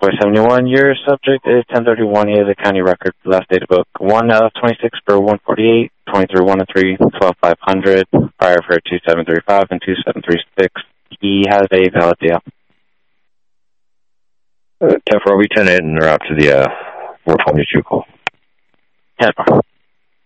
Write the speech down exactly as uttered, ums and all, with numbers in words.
Boy seventy-one, your subject is ten thirty-one. He has a county record, last data book one out of twenty-six for one forty-eight, twenty-three one of three, twelve five hundred, prior for two seven three five and two seven three six. He has a valid deal. Uh, ten four, we ten eight and they're out to the uh, four twenty-two call. ten four.